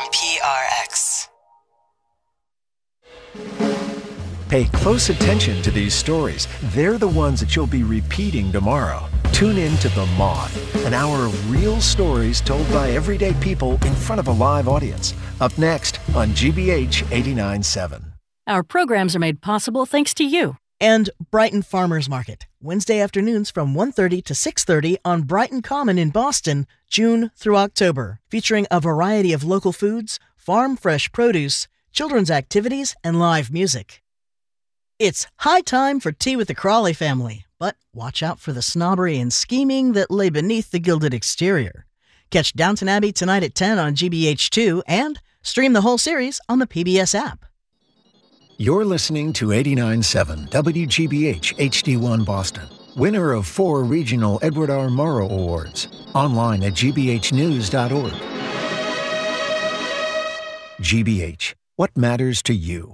from PRX. Pay close attention to these stories. They're the ones that you'll be repeating tomorrow. Tune in to The Moth, an hour of real stories told by everyday people in front of a live audience. Up next on GBH 89.7. Our programs are made possible thanks to you. And Brighton Farmers Market, Wednesday afternoons from 1:30 to 6:30 on Brighton Common in Boston, June through October, featuring a variety of local foods, farm fresh produce, children's activities, and live music. It's high time for tea with the Crawley family, but watch out for the snobbery and scheming that lay beneath the gilded exterior. Catch Downton Abbey tonight at 10 on GBH2 and stream the whole series on the PBS app. You're listening to 89.7 WGBH HD1 Boston, winner of 4 regional Edward R. Murrow Awards. Online at gbhnews.org. GBH, what matters to you?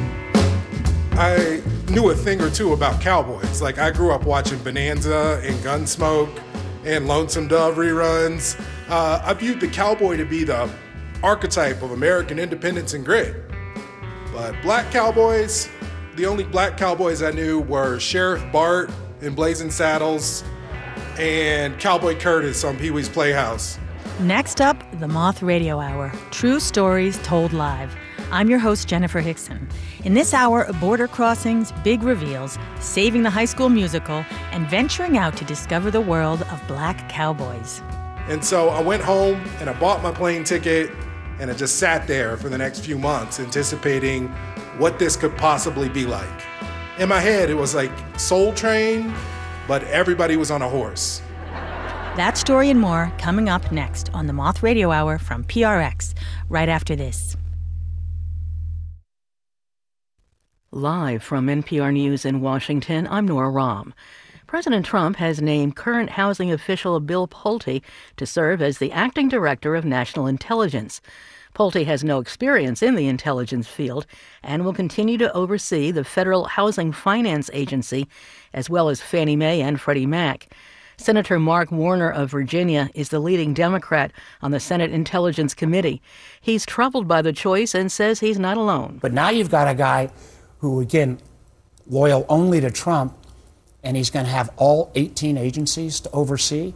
I knew a thing or two about cowboys. Like, I grew up watching Bonanza and Gunsmoke and Lonesome Dove reruns. I viewed the cowboy to be the archetype of American independence and grit. But black cowboys, the only black cowboys I knew were Sheriff Bart in Blazing Saddles and Cowboy Curtis on Pee-wee's Playhouse. Next up, The Moth Radio Hour, true stories told live. I'm your host, Jennifer Hickson. In this hour, border crossings, big reveals, saving the high school musical, and venturing out to discover the world of black cowboys. And so I went home and I bought my plane ticket and I just sat there for the next few months anticipating what this could possibly be like. In my head, it was like Soul Train, but everybody was on a horse. That story and more coming up next on the Moth Radio Hour from PRX, right after this. Live from NPR News in Washington, I'm Nora Rahm. President Trump has named current housing official Bill Pulte to serve as the acting director of national intelligence. Pulte has no experience in the intelligence field and will continue to oversee the Federal Housing Finance Agency, as well as Fannie Mae and Freddie Mac. Senator Mark Warner of Virginia is the leading Democrat on the Senate Intelligence Committee. He's troubled by the choice and says he's not alone. But now you've got a guy who, again, loyal only to Trump, and he's going to have all 18 agencies to oversee.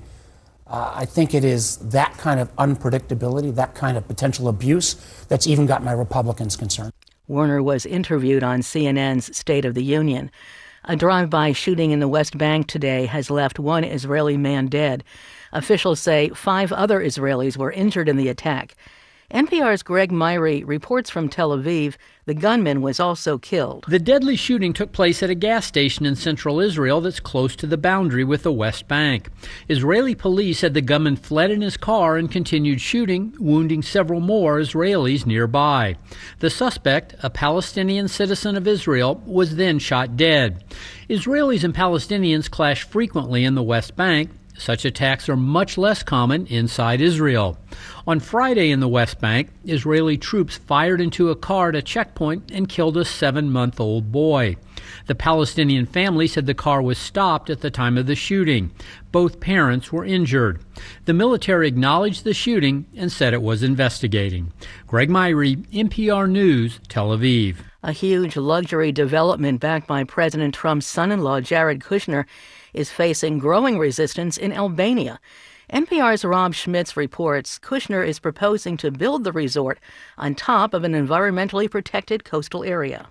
I think it is that kind of unpredictability, that kind of potential abuse that's even got my Republicans concerned. Warner was interviewed on CNN's State of the Union. A drive-by shooting in the West Bank today has left one Israeli man dead. Officials say 5 other Israelis were injured in the attack. NPR's Greg Myrie reports from Tel Aviv the gunman was also killed. The deadly shooting took place at a gas station in central Israel that's close to the boundary with the West Bank. Israeli police said the gunman fled in his car and continued shooting, wounding several more Israelis nearby. The suspect, a Palestinian citizen of Israel, was then shot dead. Israelis and Palestinians clash frequently in the West Bank. Such attacks are much less common inside Israel. On Friday in the West Bank, Israeli troops fired into a car at a checkpoint and killed a 7-month-old boy. The Palestinian family said the car was stopped at the time of the shooting. Both parents were injured. The military acknowledged the shooting and said it was investigating. Greg Myrie, NPR News, Tel Aviv. A huge luxury development backed by President Trump's son-in-law, Jared Kushner, is facing growing resistance in Albania. NPR's Rob Schmitz reports Kushner is proposing to build the resort on top of an environmentally protected coastal area.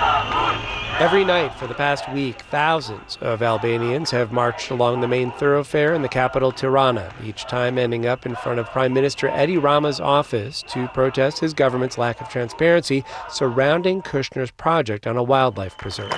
Every night for the past week, thousands of Albanians have marched along the main thoroughfare in the capital, Tirana, each time ending up in front of Prime Minister Edi Rama's office to protest his government's lack of transparency surrounding Kushner's project on a wildlife preserve.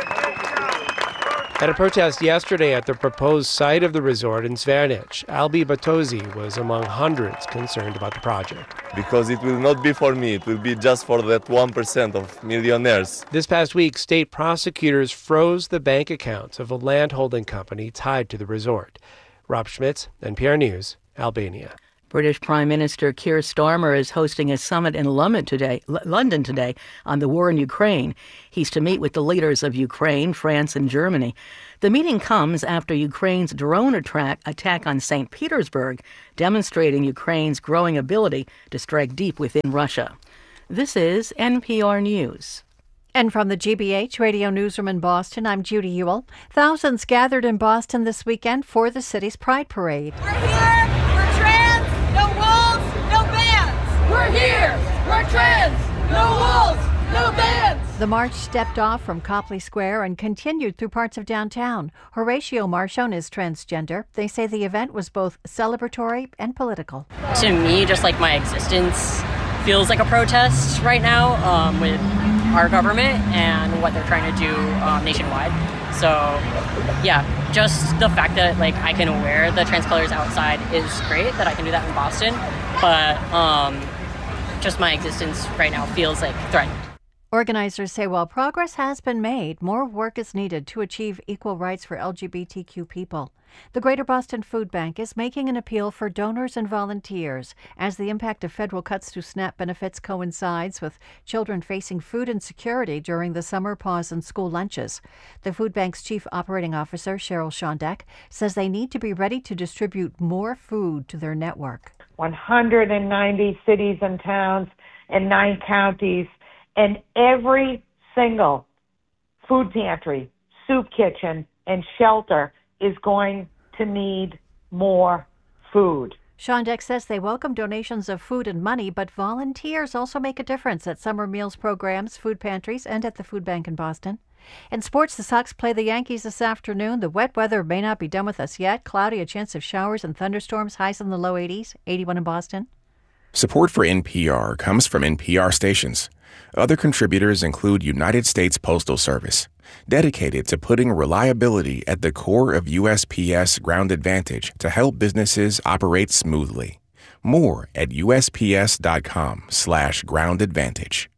At a protest yesterday at the proposed site of the resort in Zvernic, Albi Batozi was among hundreds concerned about the project. Because it will not be for me, it will be just for that 1% of millionaires. This past week, state prosecutors froze the bank accounts of a land holding company tied to the resort. Rob Schmitz, NPR News, Albania. British Prime Minister Keir Starmer is hosting a summit in London today on the war in Ukraine. He's to meet with the leaders of Ukraine, France, and Germany. The meeting comes after Ukraine's drone attack on St. Petersburg, demonstrating Ukraine's growing ability to strike deep within Russia. This is NPR News. And from the GBH Radio Newsroom in Boston, I'm Judy Ewell. Thousands gathered in Boston this weekend for the city's Pride Parade. We're here, we're trans, no walls, no bans. We're here, we're trans, no walls, no bans. The march stepped off from Copley Square and continued through parts of downtown. Horatio Marshone is transgender. They say the event was both celebratory and political. To me, just like my existence feels like a protest right now with our government and what they're trying to do nationwide. So yeah, just the fact that like I can wear the trans colors outside is great, that I can do that in Boston, but just my existence right now feels like threatened. Organizers say while progress has been made, more work is needed to achieve equal rights for LGBTQ people. The Greater Boston Food Bank is making an appeal for donors and volunteers as the impact of federal cuts to SNAP benefits coincides with children facing food insecurity during the summer pause in school lunches. The food bank's chief operating officer, Cheryl Shondak, says they need to be ready to distribute more food to their network. 190 cities and towns and 9 counties, and every single food pantry, soup kitchen, and shelter is going to need more food. Shondak says they welcome donations of food and money, but volunteers also make a difference at summer meals programs, food pantries, and at the food bank in Boston. In sports, the Sox play the Yankees this afternoon. The wet weather may not be done with us yet. Cloudy, a chance of showers and thunderstorms, highs in the low 80s, 81 in Boston. Support for NPR comes from NPR stations. Other contributors include United States Postal Service, dedicated to putting reliability at the core of USPS Ground Advantage to help businesses operate smoothly. More at USPS.com/groundadvantage.